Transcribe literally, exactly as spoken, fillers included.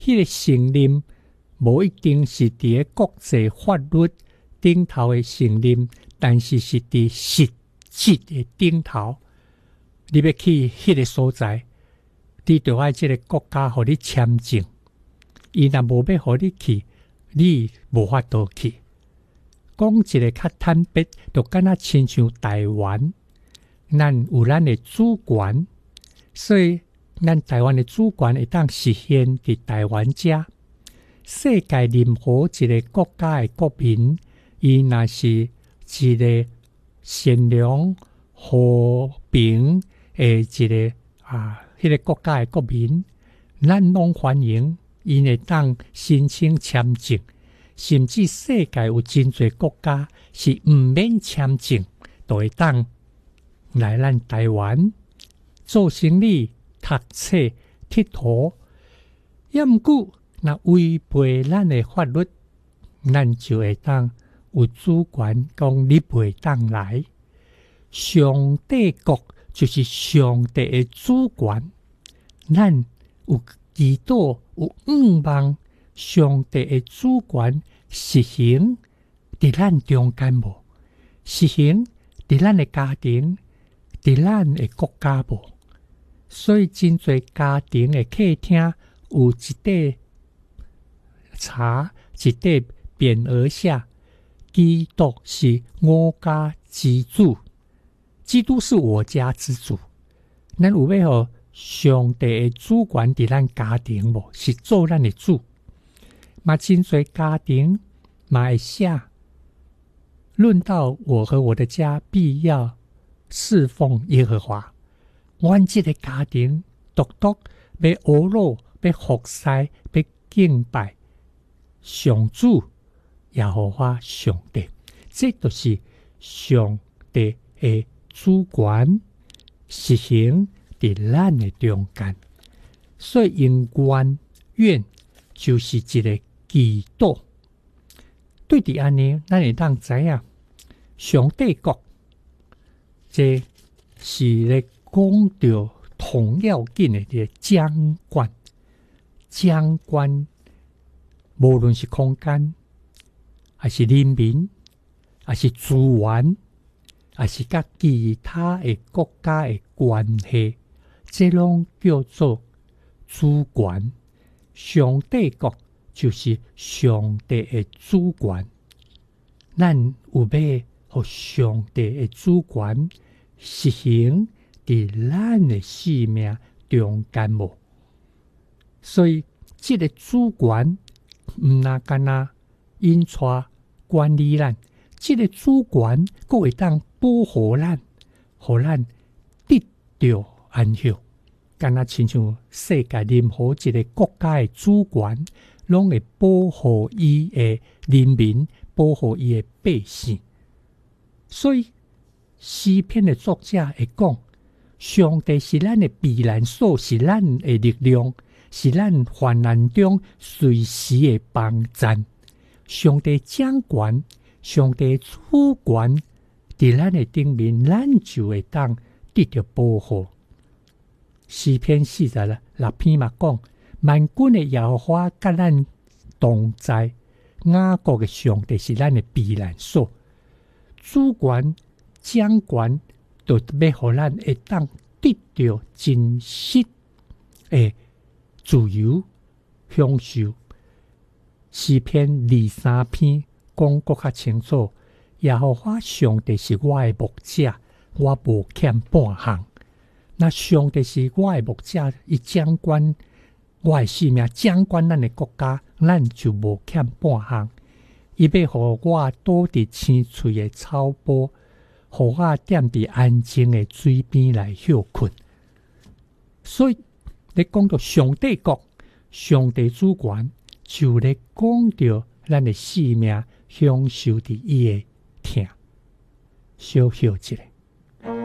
迄个承认无一定是伫个国际法律顶头的承认，但是是伫实质的顶头。你要去迄个所在，你就爱即个国家互你签证。伊若无要互你去，你无法度去。讲一个较坦白，就敢若亲像台湾，咱有咱的主权，所以咱台湾的主权会当实现伫台湾遮。世界任何一个国家的国民，伊若是一个善良、和平的一个啊，迄、那个国家的国民，咱拢欢迎，伊会当申請簽證。甚至世界有真侪國家是毋免簽證，就會當來咱台灣做生意、讀冊、佚佗。也毋過，若違背咱的法律，咱就會當有主權講你袂當來。上帝國就是上帝的主權，咱有祈禱、有仰望。上帝的主權實行佇咱中間無，實行佇咱的家庭，佇咱的國家無。所以真侪家庭的客廳有一塊茶，一塊匾額下，基督是我家之主，基督是我家之主。咱有要互上帝的主權佇咱家庭無，是做咱的主。嘛，真侪家庭嘛会写，论到我和我的家必要侍奉耶和华。阮这个家庭独独要学路，要服侍，要敬拜上主耶和华上帝，这就是上帝的主权实行伫咱的中间。所以因愿愿就是一个祈禱。对伫安尼，咱会当知影，上帝國這是咧講到同要緊的嘅掌管，掌管無論是空間，還是人民，還是資源，還是甲其他嘅國家嘅關係，這攏叫做主權。上帝國就是上帝的主權，咱有要互上帝的主權實行佇咱的生命中間無。所以，這個主權毋那干那引出管理咱，這個主權閣會當保護咱，互咱得到安息。敢若親像世界任何一個國家的主權，攏會保護伊的人民，保護伊的百姓。所以詩篇的作者會講，上帝是咱的避難所，是咱的力量，是咱患難中隨時的幫站。上帝掌權，上帝主權佇咱的頂面，咱就會當得到保護。詩篇四十六篇嘛講，萬軍的耶和華甲咱同在，雅各的上帝是咱的避難所。主權掌權，就要互咱會當得到真實的自由享受。詩篇二三篇講閣較清楚，耶和華上帝是我的牧者，我無欠半項。那上帝是我的牧者，伊掌管我的生命，掌管咱的國家，咱就無欠半項。伊要互我倒佇青翠的草坡，互我踮佇安靜的水邊來休困。所以你講到上帝國、上帝主權，就咧講到咱的生命享受佇伊的疼。小休一下。